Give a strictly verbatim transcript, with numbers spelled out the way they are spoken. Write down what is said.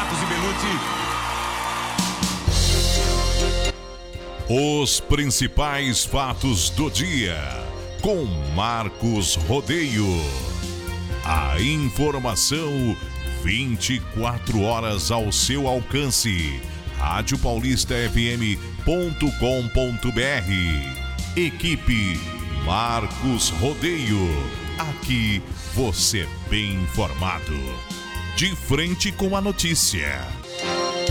Marcos e Belucci. Os principais fatos do dia, com Marcos Rodeio. A informação vinte e quatro horas ao seu alcance. rádio paulista f m ponto com ponto b r. Equipe Marcos Rodeio. Aqui você bem informado. De frente com a notícia.